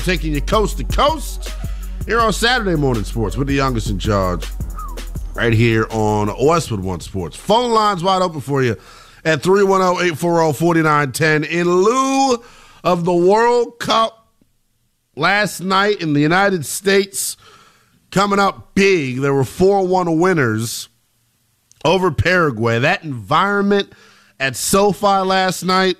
taking you coast to coast here on Saturday Morning Sports with the youngest in charge right here on Westwood One Sports. Phone lines wide open for you at 310-840-4910. In lieu of the World Cup last night in the United States coming up big, there were 4-1 winners over Paraguay. That environment at SoFi last night,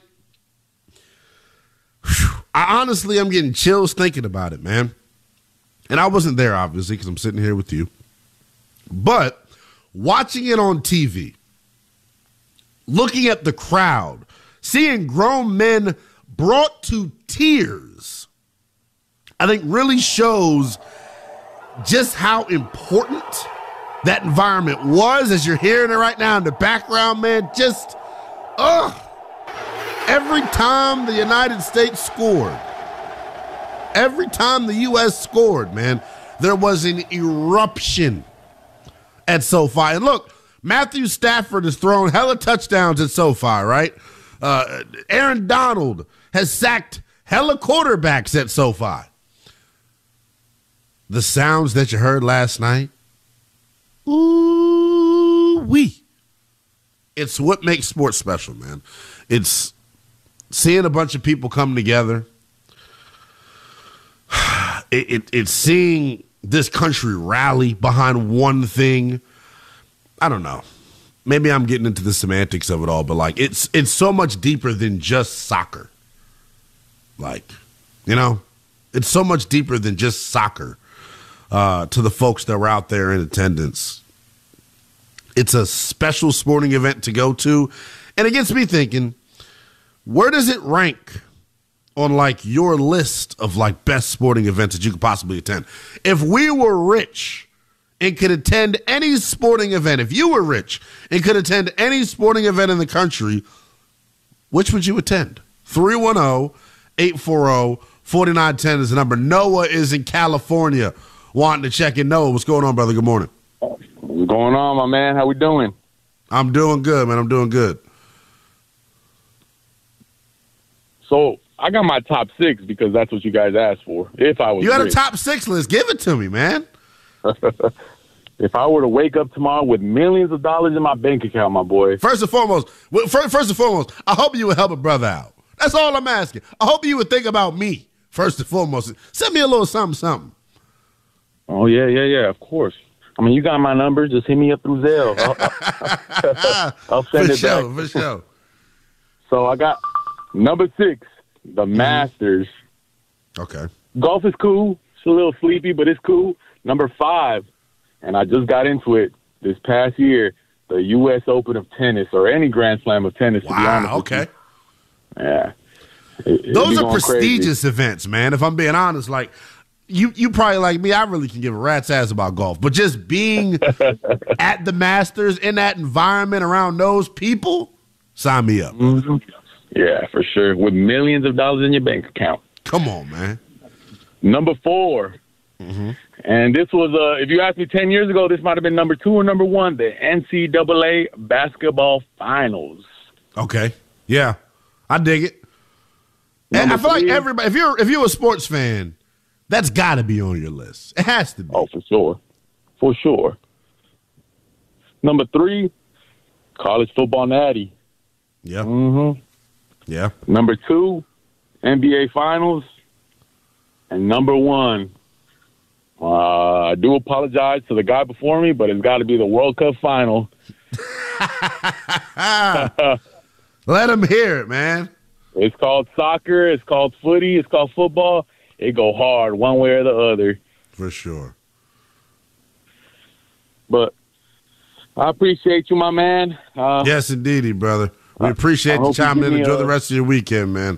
I honestly am getting chills thinking about it, man. And I wasn't there, obviously, because I'm sitting here with you. But watching it on TV, looking at the crowd, seeing grown men brought to tears, I think really shows just how important that environment was, as you're hearing it right now in the background, man. Just, every time the United States scored, every time the U.S. scored, man, there was an eruption at SoFi. And look, Matthew Stafford has thrown hella touchdowns at SoFi, right? Aaron Donald has sacked hella quarterbacks at SoFi. The sounds that you heard last night, ooh-wee. It's what makes sports special, man. It's seeing a bunch of people come together. It's seeing this country rally behind one thing. I don't know. Maybe I'm getting into the semantics of it all, but like it's so much deeper than just soccer. Like, you know, it's so much deeper than just soccer. To the folks that were out there in attendance, it's a special sporting event to go to, and it gets me thinking, where does it rank on like your list of like best sporting events that you could possibly attend? If we were rich and could attend any sporting event, if you were rich and could attend any sporting event in the country, which would you attend? 310-840-4910 is the number. Noah is in California wanting to check in. Noah, what's going on, brother? Good morning. What's going on, my man? How we doing? I'm doing good, man. I'm doing good. So I got my top 6 because that's what you guys asked for. If I was, you got rich. a top 6 list? Give it to me, man. If I were to wake up tomorrow with millions of dollars in my bank account, my boy. First and foremost, I hope you would help a brother out. That's all I'm asking. I hope you would think about me first and foremost. Send me a little something. Oh, yeah, of course. I mean, you got my number. Just hit me up through Zelle. I'll send it back. For sure. So I got number 6, the Masters. Okay. Golf is cool. It's a little sleepy, but it's cool. Number 5, and I just got into it this past year, the U.S. Open of tennis, or any Grand Slam of tennis, to be honest with you. Yeah. Those are prestigious events, man. If I'm being honest, like, You probably like me, I really can give a rat's ass about golf. But just being at the Masters in that environment around those people, sign me up. Mm-hmm. Yeah, for sure. With millions of dollars in your bank account. Come on, man. Number 4. Mm-hmm. And this was, if you asked me 10 years ago, this might have been number 2 or number 1, the NCAA basketball finals. Okay. Yeah. I dig it. And I feel like everybody, if you're a sports fan, that's got to be on your list. It has to be. Oh, for sure. For sure. Number 3, college football natty. Yeah. Mm-hmm. Yeah. Number 2, NBA finals. And number 1, I do apologize to the guy before me, but it's got to be the World Cup final. Let him hear it, man. It's called soccer. It's called footy. It's called football. It go hard one way or the other. For sure. But I appreciate you, my man. Yes, indeedy, brother. We appreciate you chiming in. Enjoy the rest of your weekend, man.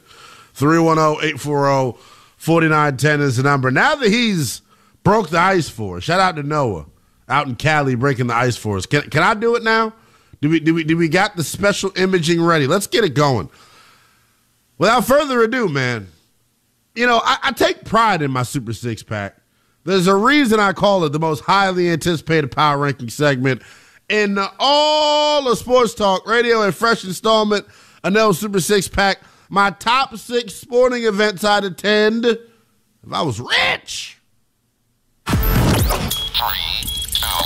310-840-4910 is the number. Now that he's broke the ice for us, shout out to Noah out in Cali breaking the ice for us. Can I do it now? Do we got the special imaging ready? Let's get it going. Without further ado, man, you know, I take pride in my Super Six Pack. There's a reason I call it the most highly anticipated power ranking segment in all of sports talk radio, and fresh installment, Anel Super Six Pack. My top 6 sporting events I'd attend If I was rich. 3